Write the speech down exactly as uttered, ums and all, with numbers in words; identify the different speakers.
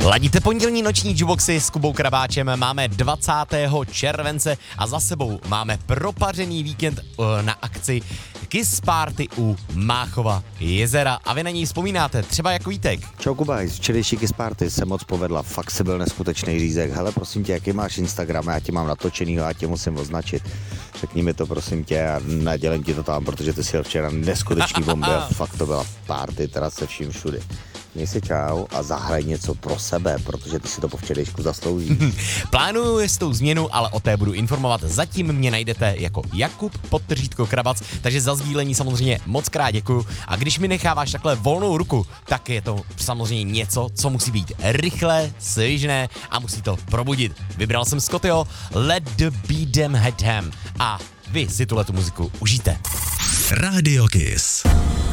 Speaker 1: Ladíte pondělní noční jukeboxy s Kubou Krabáčem, máme dvacátého července a za sebou máme propařený víkend uh, na akci Kiss Party u Máchova jezera a vy na něj vzpomínáte, třeba jako Vítek.
Speaker 2: Čau Kubaj, z včerejší Kiss Party se moc povedla, fakt se byl neskutečný řízek. Hele, prosím tě, jaký máš Instagram, já tě mám natočenýho, já tě musím označit. Řekni mi to, prosím tě, a nadělím ti to tam, protože ty si jel včera neskutečný bomby a fakt to byla party, teda se vším všudy. Měj si čau a zahraj něco pro sebe, protože ty si to po včerejšku zasloužíš.
Speaker 1: Plánuju jistou změnu, ale o té budu informovat. Zatím mě najdete jako Jakub podtržítko Krabac, takže za sdílení samozřejmě moc krát děkuju. A když mi necháváš takhle volnou ruku, tak je to samozřejmě něco, co musí být rychlé, svižné a musí to probudit. Vybral jsem Scottyho Let the Beat Them Hit Them a vy si tuhletu muziku užijte.
Speaker 3: Radio Kiss.